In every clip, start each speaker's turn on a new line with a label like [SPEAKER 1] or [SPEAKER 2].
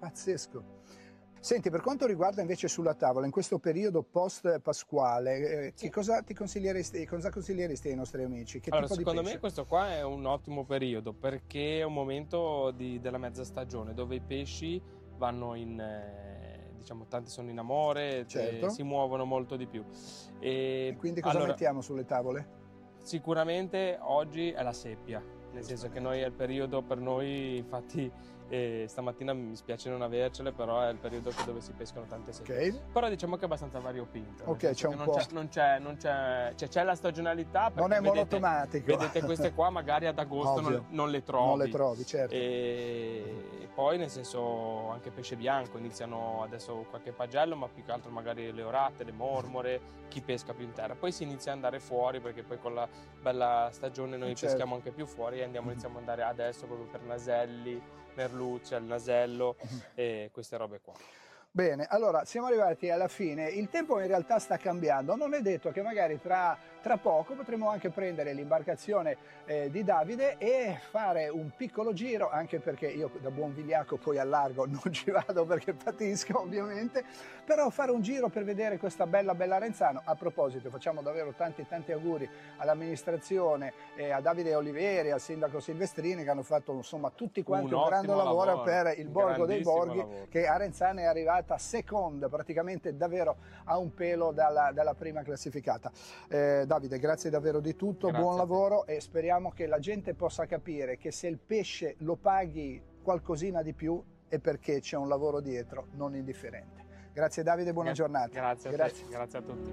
[SPEAKER 1] pazzesco. Senti, per quanto riguarda invece sulla tavola, in questo periodo post-pasquale, che cosa consiglieresti ai nostri amici? Che
[SPEAKER 2] Allora,
[SPEAKER 1] tipo di
[SPEAKER 2] secondo me
[SPEAKER 1] pesce?
[SPEAKER 2] questo qua è un ottimo periodo perché è un momento della mezza stagione dove i pesci vanno diciamo, tanti sono in amore,
[SPEAKER 1] Certo.
[SPEAKER 2] si muovono molto di più.
[SPEAKER 1] E quindi cosa
[SPEAKER 2] Allora,
[SPEAKER 1] mettiamo sulle tavole?
[SPEAKER 2] sicuramente oggi è la seppia, nel senso che
[SPEAKER 1] Giustamente.
[SPEAKER 2] è il periodo per noi, infatti stamattina mi spiace non avercele, però è il periodo dove si pescano tante seppie.
[SPEAKER 1] Ok,
[SPEAKER 2] Però diciamo che è abbastanza variopinto, nel
[SPEAKER 1] ok,
[SPEAKER 2] senso
[SPEAKER 1] c'è
[SPEAKER 2] che
[SPEAKER 1] un po'.
[SPEAKER 2] cioè, c'è la stagionalità
[SPEAKER 1] Non
[SPEAKER 2] perché
[SPEAKER 1] è monotematico.
[SPEAKER 2] vedete queste qua magari ad agosto
[SPEAKER 1] Ovvio,
[SPEAKER 2] non le
[SPEAKER 1] non le
[SPEAKER 2] trovi.
[SPEAKER 1] trovi, certo.
[SPEAKER 2] E poi nel senso anche pesce bianco, iniziano adesso qualche pagello, ma più che altro magari le orate, le mormore, chi pesca più in terra. Poi si inizia ad andare fuori perché poi con la bella stagione noi
[SPEAKER 1] Certo.
[SPEAKER 2] peschiamo anche più fuori e iniziamo ad andare adesso proprio per naselli, merluccia, il nasello e queste robe qua.
[SPEAKER 1] Bene, allora siamo arrivati alla fine, il tempo in realtà sta cambiando, non è detto che magari tra poco potremo anche prendere l'imbarcazione di Davide e fare un piccolo giro, anche perché io da buon vigliacco poi al largo non ci vado perché patisco ovviamente, però fare un giro per vedere questa bella Arenzano. A proposito, facciamo davvero tanti auguri all'amministrazione, a Davide Oliveri, al sindaco Silvestrini che hanno fatto insomma tutti quanti un grande lavoro per il Borgo dei Borghi, che Arenzano è arrivata seconda, praticamente davvero a un pelo dalla prima classificata. Davide, grazie davvero di tutto,
[SPEAKER 2] Grazie
[SPEAKER 1] buon lavoro e speriamo che la gente possa capire che se il pesce lo paghi qualcosina di più è perché c'è un lavoro dietro non indifferente. Grazie Davide, buona giornata.
[SPEAKER 2] Grazie a te, grazie a tutti.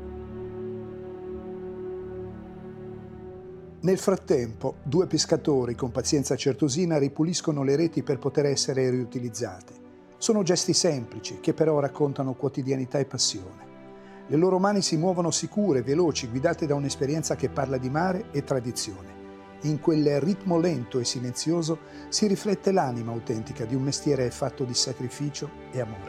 [SPEAKER 1] Nel frattempo, due pescatori con pazienza certosina ripuliscono le reti per poter essere riutilizzate. Sono gesti semplici che però raccontano quotidianità e passione. Le loro mani si muovono sicure, veloci, guidate da un'esperienza che parla di mare e tradizione. In quel ritmo lento e silenzioso si riflette l'anima autentica di un mestiere fatto di sacrificio e amore.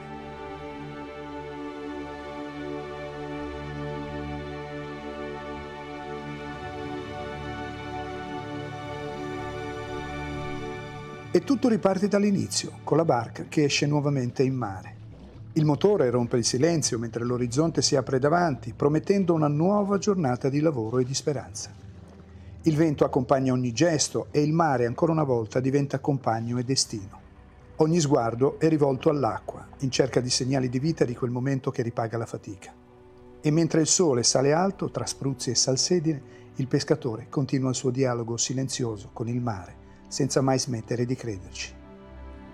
[SPEAKER 1] E tutto riparte dall'inizio, con la barca che esce nuovamente in mare. Il motore rompe il silenzio mentre l'orizzonte si apre davanti, promettendo una nuova giornata di lavoro e di speranza. Il vento accompagna ogni gesto e il mare ancora una volta diventa compagno e destino. Ogni sguardo è rivolto all'acqua, in cerca di segnali di vita di quel momento che ripaga la fatica. E mentre il sole sale alto tra spruzzi e salsedine, il pescatore continua il suo dialogo silenzioso con il mare, senza mai smettere di crederci.